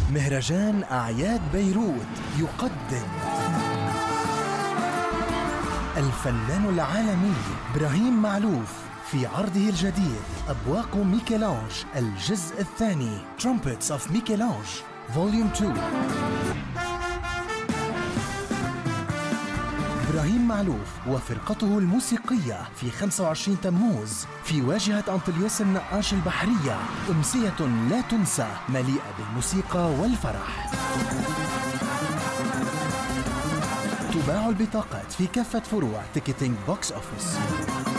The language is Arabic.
مهرجان أعياد بيروت يقدم الفنان العالمي إبراهيم معلوف في عرضه الجديد أبواق ميكелانج الجزء الثاني Trumpets of ميكелانج Volume 2. إبراهيم معلوف وفرقته الموسيقية في 25 تموز في واجهة أنطليوس النقاش البحرية، أمسية لا تنسى مليئة بالموسيقى والفرح. تباع البطاقات في كافة فروع تيكتينج بوكس أوفيس.